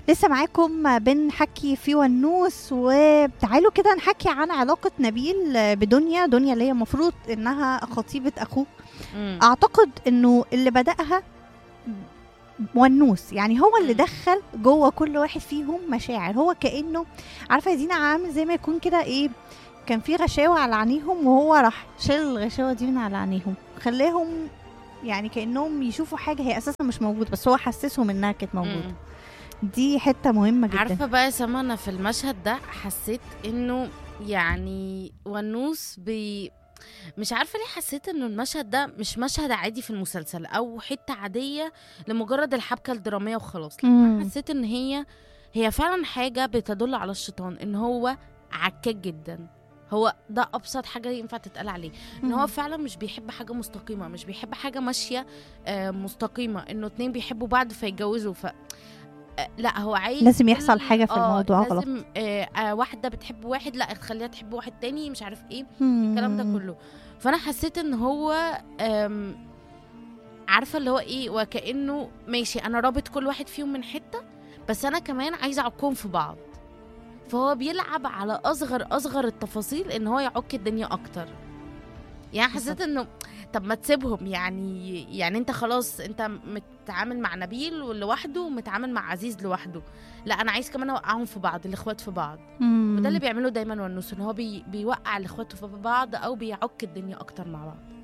لسه معاكم بنحكي في ونوس، وتعالوا كده نحكي عن علاقة نبيل بدنيا. دنيا اللي هي المفروض انها خطيبة اخوه. إمم. اعتقد انه اللي بدأها ونوس، يعني هو اللي إمم. دخل جوه كل واحد فيهم مشاعر. هو كأنه عارفة يا دينا عامل زي ما يكون كده ايه، كان في غشاوة على عينيهم وهو راح شال الغشاوة دي من على عينيهم، خلاهم يعني كأنهم يشوفوا حاجة هي أساسا مش موجودة، بس هو حسسهم إنها كانت موجودة. إمم. دي حتة مهمة جدا. عارفة بقى يا سما، أنا في المشهد ده حسيت إنه يعني ونوس مش عارفة ليه حسيت إنه المشهد ده مش مشهد عادي في المسلسل أو حتة عادية لمجرد الحبكة الدرامية وخلاص. لا، أنا مم. حسيت إن هي فعلا حاجة بتدل على الشيطان، إن هو عكاك جدا. هو ده أبسط حاجة ينفع تتقال عليه، إن هو فعلا مش بيحب حاجة مستقيمة، مش بيحب حاجة ماشية مستقيمة، إنه اتنين بيحبوا بعض فيتجوزوا. لا، هو عايز لازم يحصل حاجة في الموضوع غلط. لازم واحدة بتحب واحد، لا تخليها تحب واحد تاني، مش عارف ايه الكلام ده مم. كله. فانا حسيت ان هو عارفة اللي هو ايه، وكأنه ماشي انا رابط كل واحد فيهم من حتة، بس انا كمان عايزة اعكهم في بعض. فهو بيلعب على اصغر التفاصيل ان هو يعك الدنيا اكتر. يعني حسيت بالظبط. انه طب ما تسيبهم، يعني انت خلاص انت متعامل مع نبيل لوحده ومتعامل مع عزيز لوحده، لا انا عايز كمان اوقعهم في بعض، الاخوات في بعض. وده اللي مم. بيعمله دايما ونوس، ان هو بيوقع الاخوات في بعض او بيعك الدنيا اكتر مع بعض.